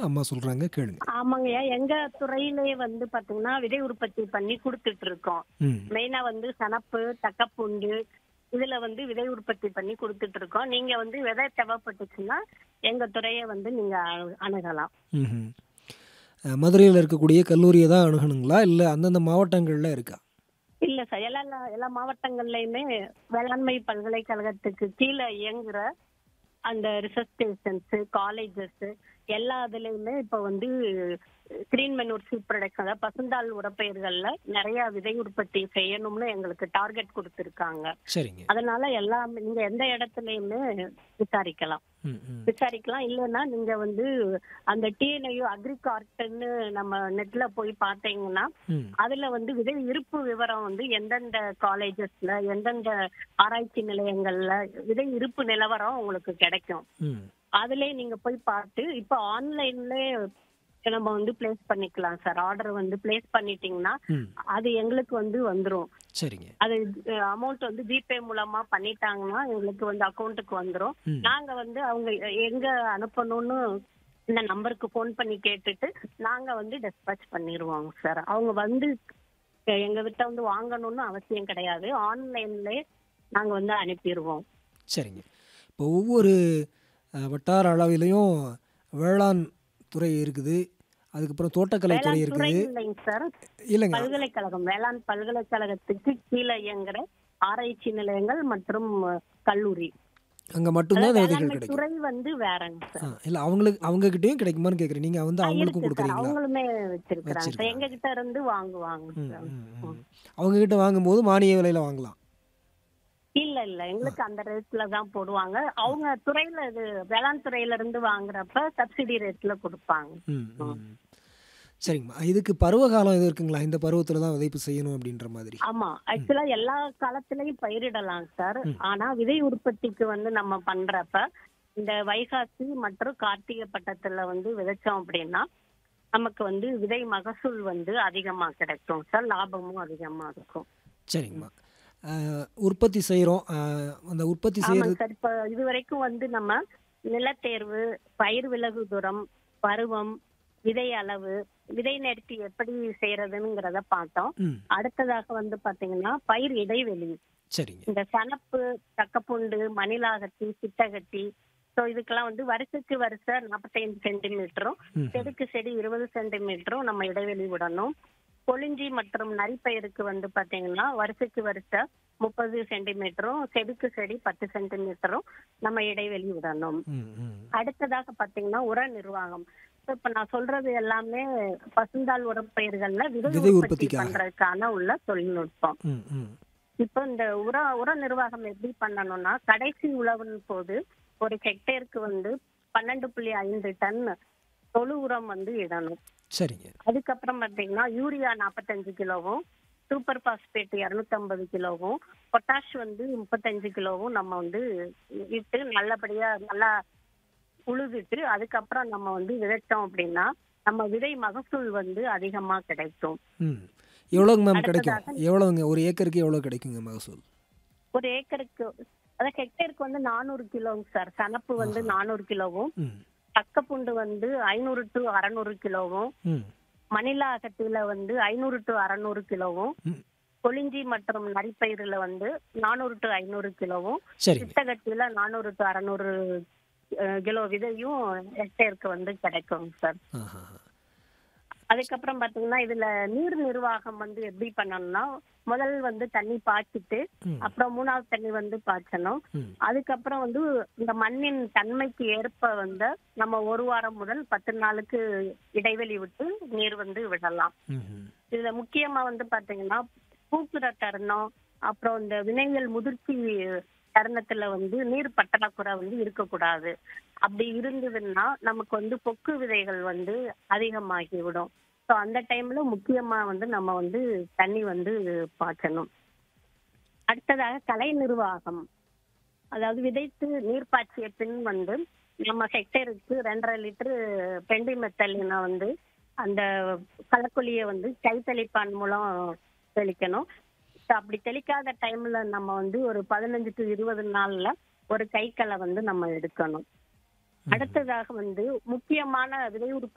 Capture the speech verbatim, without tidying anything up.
அம்மா சொல்றாங்க கேளுங்க. ஆமாங்கய்யா. எங்க துறையிலேயே வந்து பாத்தீங்கன்னா, விதை உற்பத்தி பண்ணி குடுத்துட்டு இருக்கோம். ம். மெயினா வந்து சணப்பு, தக்கப்பூண்டு இதுல வந்து விதை உற்பத்தி பண்ணி குடுத்துட்டு இருக்கோம். நீங்க வந்து விதை தேவைப்பட்டுச்சுன்னா, எங்க துறைய வந்து நீங்க அணு அணுகலாம். ம்ஹ்ம். அ மதுரையில இருக்கக்கூடிய கல்லூரிய தான் அணுகணுங்களா? இல்ல அந்தந்த மாவட்டங்கள்ல இருக்கா? இல்ல சார். எல்லா எல்லா மாவட்டங்கள்லயுமே வேளாண்மை பல்கலைக்கழகத்துக்கு கீழ இயங்குற அந்த ரிசர்ச் ஸ்டேஷன்ஸ், காலேஜஸ் எல்லா இதுலயுமே இப்ப வந்து கிரீன் மெனூர் சீட் ப்ரொடக்ஷன் அதாவது பசுந்தாள் உரப்பயிர்கள்ல நிறைய விதை உற்பத்தி செய்யணும்னு எங்களுக்கு டார்கெட் கொடுத்திருக்காங்க. சரிங்க. அதனால எல்லாம் நீங்க எந்த இடத்துலயுமே விசாரிக்கலாம். ம், ம். விசாரிக்கலாம். இல்லைன்னா நீங்க வந்து அந்த டிஎன்ஐயு அக்ரிகார்ட்னு நம்ம நெட்ல போய் பார்த்தீங்கன்னா, ம். அதுல வந்து விதை இருப்பு விவரம் வந்து எந்தெந்த காலேஜஸ்ல, எந்தெந்த ஆராய்ச்சி நிலையங்கள்ல விதை இருப்பு நிலவரம் உங்களுக்கு கிடைக்கும். ம். அதுலயே நீங்க போய் பார்த்து இப்ப ஆன்லைன்லயே நம்ம வந்து பிளேஸ் பண்ணிக்கலாம் சார். ஆர்டர் வந்து பிளேஸ் பண்ணிட்டீங்கன்னா, ம். அது எங்களுக்கு வந்து வந்துரும். சரிங்க. அது அமௌண்ட் வந்து ஜிபே மூலமா பண்ணிட்டாங்கன்னா எங்களுக்கு வந்து அக்கௌண்ட்டுக்கு வந்துரும். ம். நாங்க வந்து அவங்க எங்க அனுப்பணும்னு இந்த நம்பருக்கு ஃபோன் பண்ணி கேட்டுட்டு நாங்க வந்து டிஸ்பேட்ச் பண்ணிடுவோம் சார். அவங்க வந்து எங்க கிட்ட வந்து வாங்கணும்னு அவசியம் கிடையாது. ஆன்லைன்லயே நாங்க வந்து அனுப்பிடுவோம். சரிங்க. இப்போ ஒவ்வொரு அ வட்டார அளவிலயும் வேளாண் துறை இருக்குது. அதுக்கப்புறம் தோட்டக்கலை துறை வேளாண் துறை இருக்குது. இல்லைங்க சார். இல்லங்க. பல்கலைக்கழகம் வேளாண் பல்கலைக்கழகத்துக்கு கீழே இயங்குற ஆராய்ச்சி நிலையங்கள் மற்றும் கல்லூரி. அங்க மட்டும் தான் அதாவது இந்த விதைகள் வேளாண்மை கிடைக்கும். துறை வந்து வேறங்க ஆ, சார். இல்ல அவங்களுக்கு அவங்க கிட்டயும் கிடைக்குமான்னு கேட்குறேன். நீங்க வந்து ஆ, அவங்களுக்கும் இருக்கு சார். குடுக்குறீங்களா? அவங்களுமே வச்சிருக்கிறாங்க சார். வச்சிருக்காங்க. எங்க கிட்ட இருந்து வாங்குவாங்க ம், சார். ம், ம். ம். அவங்க கிட்ட வாங்கும்போது மானிய விலையில வாங்கலாம். இல்ல இல்ல எங்களுக்கு அந்த ரேட்ல தான் போடுவாங்க. அவங்க துறையில இது வேளாண் துறையில இருந்து வாங்குறப்ப சப்சிடி ரேட்ல கொடுப்பாங்க. ம், ம். ம். சரிங்கம்மா. இதுக்கு பருவ காலம் எதுவும் இருக்குங்களா? இந்த பருவத்துல தான் விதைப்பு செய்யணும் அப்படின்ற மாதிரி. ஆமா. ம். ஆக்சுவலா எல்லா காலத்திலயும் பயிரிடலாம் சார். ம். ஆனா விதை உற்பத்திக்கு வந்து நம்ம பண்றப்ப இந்த வைகாசி மற்றும் கார்த்திகை பட்டத்துல வந்து விதைச்சோம் அப்படின்னா நமக்கு வந்து விதை மகசூல் வந்து அதிகமா கிடைக்கும் சார். லாபமும் அதிகமா இருக்கும். சரிங்கம்மா. அ உற்பத்தி செய்றோம். அ அந்த உற்பத்தி ஆமாங்க செய்யறது சார். இப்ப இதுவரைக்கும் வந்து நம்ம நிலத்தேர்வு, பயிர் விலகு தூரம், பருவம், விதை அளவு, விதை நேர்த்தி எப்படி செய்யறதுங்கிறத பார்த்தோம். ம். அடுத்ததாக வந்து பாத்தீங்கன்னா பயிர் இடைவெளி. சரிங்க. இந்த சணப்பு, தக்கப்பூண்டு, மணிலாகட்டி, சிட்டகட்டி ஸோ இதுக்கெல்லாம் வந்து வருஷத்துக்கு வருஷம் நாற்பத்தைந்து சென்டிமீட்டரும் ம்ஹ்ம். செடிக்கு செடி இருபது சென்டிமீட்டரும் நம்ம இடைவெளி விடணும். கொளிஞ்சி மற்றும் நரிப்பயிருக்கு வந்து பாத்தீங்கன்னா வருஷத்துக்கு வருஷம் முப்பது சென்டிமீட்டரும் செடிக்கு செடி பத்து சென்டிமீட்டரும் நம்ம இடைவெளி விடணும். ம், ம். அடுத்ததாக பாத்தீங்கன்னா உர நிர்வாகம். So, இப்ப நான் சொல்றது எல்லாமே பசுந்தாள் உரப்பயிர்கள்ல விதை விதை உற்பத்தி உற்பத்திக்காக. பண்றதுக்கான உள்ள தொழில்நுட்பம். ம், ம். இப்போ இந்த உர உர நிர்வாகம் எப்படி பண்ணணும்னா கடைசி உழவின் போது ஒரு ஹெக்டேருக்கு வந்து பன்னெண்டு புள்ளி ஐந்து டன் தொழு உரம் வந்து இடணும். சரிங்க. அதுக்கப்புறம் பாத்தீங்கன்னா யூரியா நாற்பத்தஞ்சு கிலோவும் சூப்பர் பாஸ்பேட் இருநூத்தி ஐம்பது கிலோவும் பொட்டாஷ் வந்து முப்பத்தஞ்சு கிலோவும் நம்ம வந்து இட்டு நல்லபடியா நல்லா உழுதுட்டு அதுக்கப்புறம் நம்ம வந்து விதைச்சோம் அப்படின்னா நம்ம விதை மகசூல் வந்து அதிகமா கிடைக்கும். ம். எவ்வளோங்க மேம் கிடைக்கும்? அடுத்ததாக எவ்வளோங்க ஒரு ஏக்கருக்கு எவ்வளோ கிடைக்குங்க மகசூல்? ஒரு ஏக்கருக்கு அதாவது ஹெக்டேருக்கு வந்து நானூறு கிலோங்க சார். சணப்பு வந்து ஆஹா. நானூறு கிலோவும் ம். தக்கப்பூண்டு வந்து ஐநூறு டு அறநூறு கிலோவும் ம். மணிலா அகத்தில வந்து ஐநூறு டு அறநூறு கிலோவும் ம். கொளிஞ்சி மற்றும் நரிப்பயிரில் வந்து நானூறு டு ஐநூறு கிலோவும் சரிங்க. சிட்டகட்டில நானூறு டு அறநூறு கிலோ விதையும் ஹெக்டேருக்கு வந்து கிடைக்கும் சார். ஆஹா. அதுக்கப்புறம் பாத்தீங்கன்னா இதுல நீர் நிர்வாகம் வந்து எப்படி பண்ணணும்னா முதல் வந்து தண்ணி பாய்ச்சிட்டு ம். அப்புறம் மூணாவது தண்ணி வந்து பாய்ச்சணும். ம். அதுக்கப்புறம் வந்து இந்த மண்ணின் தன்மைக்கு ஏற்ப வந்து நம்ம ஒரு வாரம் முதல் பத்து நாளுக்கு இடைவெளி விட்டு நீர் வந்து விடலாம். ம்ஹ்ம். இதுல முக்கியமா வந்து பாத்தீங்கன்னா பூக்குற தருணம் அப்புறம் இந்த வினைகள் முதிர்ச்சி தருணத்துல வந்து நீர் பற்றாக்குறை வந்து இருக்கக்கூடாது. அப்படி இருந்ததுன்னா நமக்கு வந்து பொக்கு விதைகள் வந்து அதிகமாகி விடும். ஸோ அந்த டைம்ல முக்கியமா வந்து நம்ம வந்து தண்ணி வந்து பாய்ச்சணும். அடுத்ததாக கலை நிர்வாகம். அதாவது விதைத்து நீர் பாய்ச்சிய பின் வந்து நம்ம ஹெக்டேருக்கு ரெண்டரை லிட்டரு பெண்டிமெத்தலினை வந்து அந்த களைக்கொல்லியை வந்து கை தெளிப்பான் மூலம் தெளிக்கணும். So, அப்படி தெளிக்காத டைம்ல நம்ம வந்து ஒரு பதினஞ்சு டு இருபது நாள்ல ஒரு கைக்களை வந்து நம்ம எடுக்கணும். ம். அடுத்ததாக வந்து முக்கியமான விதை உற்பத்தி